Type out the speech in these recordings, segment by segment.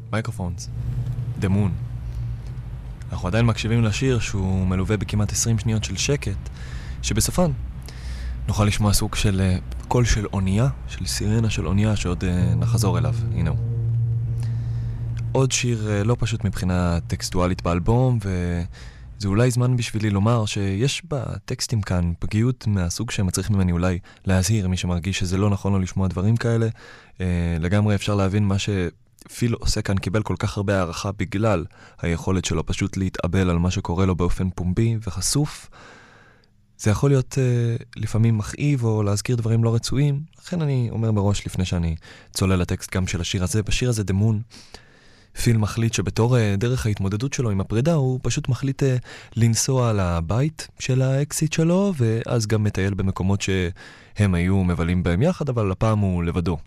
מייקרופונס, The Moon. אנחנו עדיין מקשיבים לשיר שהוא מלווה בכמעט 20 שניות של שקט, שבסופן נוכל לשמוע סוג של קול של אונייה, של סירנה של אונייה שעוד נחזור אליו. הנה הוא. עוד שיר לא פשוט מבחינה טקסטואלית באלבום, וזה אולי זמן בשבילי לומר שיש בטקסטים כאן פגיעות מהסוג שמצריך ממני אולי להזהיר מי שמרגיש שזה לא נכון לו לשמוע דברים כאלה. לגמרי אפשר להבין מה שפיל עושה כאן, קיבל כל כך הרבה הערכה בגלל היכולת שלו פשוט להתאבל על מה שקורה לו באופן פומבי וחשוף. זה יכול להיות לפעמים מכאיב או להזכיר דברים לא רצויים, לכן אני אומר מראש לפני שאני צולל לטקסט גם של השיר הזה. בשיר הזה The Moon, פיל מחליט שבתור דרך ההתמודדות שלו עם הפרידה, הוא פשוט מחליט לנסוע לבית של האקסיט שלו, ואז גם מטייל במקומות שהם היו מבלים בהם יחד, אבל הפעם הוא לבדו.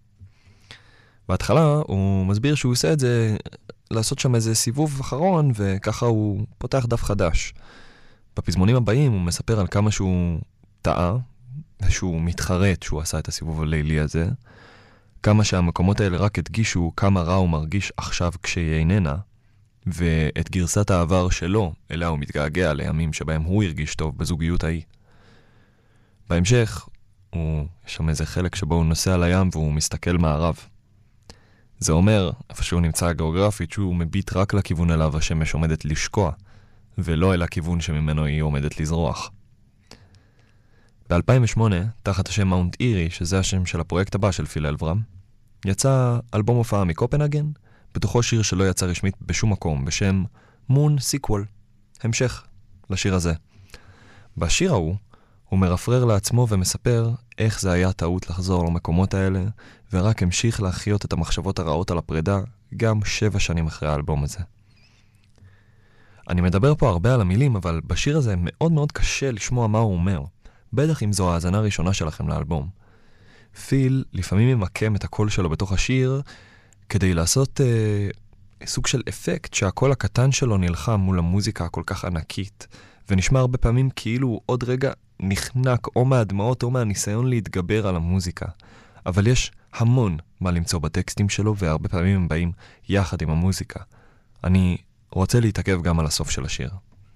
בהתחלה הוא מסביר שהוא עושה את זה, לעשות שם איזה סיבוב אחרון, וככה הוא פותח דף חדש. בפזמונים הבאים הוא מספר על כמה שהוא טעה, ושהוא מתחרט שהוא עשה את הסיבוב הלילי הזה, כמה שהמקומות האלה רק הדגישו כמה רע הוא מרגיש עכשיו כשהיא איננה, ואת גרסת העבר שלו, אליה הוא מתגעגע לימים שבהם הוא הרגיש טוב בזוגיות ההיא. בהמשך, יש שם איזה חלק שבו הוא נוסע לים והוא מסתכל מערב. זה אומר, איפה שהוא נמצא גיאוגרפית, שהוא מביט רק לכיוון אליו השמש עומדת לשקוע, ולא אל הכיוון שממנו היא עומדת לזרוח. ב-2008, תחת השם מאונט אירי, שזה השם של הפרויקט הבא של פיל אלברם, יצא אלבום הופעה מקופנהגן, בתוכו שיר שלא יצא רשמית בשום מקום, בשם מון סיקוול, המשך לשיר הזה. בשיר ההוא, הוא מרפרר לעצמו ומספר איך זה היה טעות לחזור למקומות האלה, ורק המשיך להחיות את המחשבות הרעות על הפרידה, גם 7 שנים אחרי האלבום הזה. אני מדבר פה הרבה על המילים, אבל בשיר הזה מאוד מאוד קשה לשמוע מה הוא אומר. בטח אם זו ההאזנה הראשונה שלכם לאלבום. פיל לפעמים ממקם את הקול שלו בתוך השיר כדי לעשות סוג של אפקט שהקול הקטן שלו נלחם מול המוזיקה הכל כך ענקית, ונשמע הרבה פעמים כאילו עוד רגע נחנק או מהדמעות או מהניסיון להתגבר על המוזיקה. אבל יש המון מה למצוא בטקסטים שלו, והרבה פעמים הם באים יחד עם המוזיקה. אני רוצה להתעכב גם על הסוף של השיר.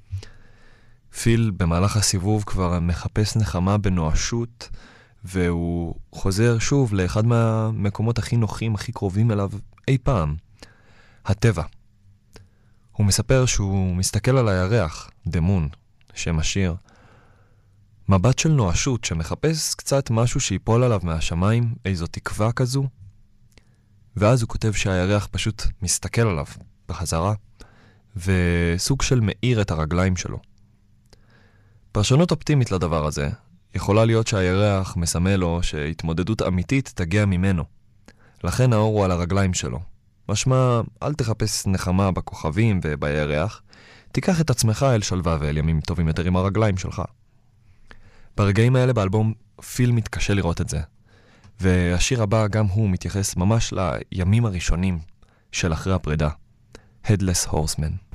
פיל במהלך הסיבוב כבר מחפש נחמה בנואשות, והוא חוזר שוב לאחד מהמקומות הכי נוחים, הכי קרובים אליו אי פעם, הטבע. הוא מספר שהוא מסתכל על הירח, The Moon, שם השיר, מבט של נואשות שמחפש קצת משהו שיפול עליו מהשמיים, איזו תקווה כזו, ואז הוא כותב שהירח פשוט מסתכל עליו בחזרה, וסוג של מאיר את הרגליים שלו. פרשנות אופטימית לדבר הזה יכולה להיות שהירח מסמל לו שהתמודדות אמיתית תגיע ממנו. לכן האור הוא על הרגליים שלו. משמע, אל תחפש נחמה בכוכבים ובירח, תיקח את עצמך אל שלווה ואל ימים טובים יותר עם הרגליים שלך. ברגעים האלה באלבום פיל מתקשה לראות את זה. והשיר הבא גם הוא מתייחס ממש לימים הראשונים של אחרי הפרידה. Headless Horseman.